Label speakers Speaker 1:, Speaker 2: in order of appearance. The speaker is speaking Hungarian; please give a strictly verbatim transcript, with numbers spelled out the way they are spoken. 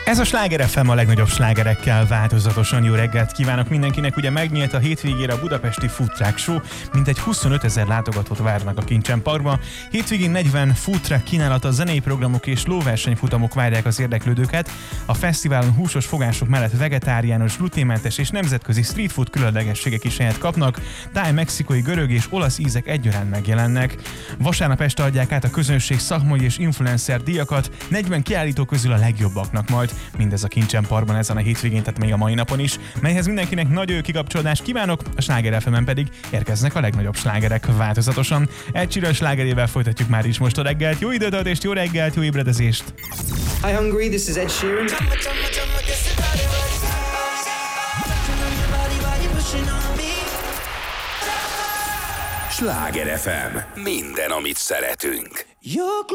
Speaker 1: Ez a Sláger ef em a legnagyobb slágerekkel változatosan. Jó reggelt kívánok mindenkinek. Ugye megnyílt a hétvégére a budapesti Food Truck Show, mintegy huszonöt ezer látogatót várnak a Kincsen Parkba. Hétvégén negyven food truck kínálata, zenei programok és lóversenyfutamok várják az érdeklődőket. A fesztiválon húsos fogások mellett vegetáriánus, gluténmentes és nemzetközi street food különlegességek is helyet kapnak. Táj, mexikói, görög és olasz ízek egyaránt megjelennek. Vasárnap este adják át a közönség szakmai és influencer díjakat, negyven kiállító közül a legjobbaknak majd. Mindez a Kincsen Parkban ezen a hétvégén, tehát még a mai napon is, melyhez mindenkinek nagy kikapcsolódást kívánok, a Sláger ef emen pedig érkeznek a legnagyobb slágerek változatosan. Ed Sheeran slágerével folytatjuk már is most a reggelt. Jó időtöltést, jó reggelt, jó ébredezést!
Speaker 2: Hi Hungary, this is Ed Sheeran.
Speaker 3: Sláger ef em. Minden, amit szeretünk.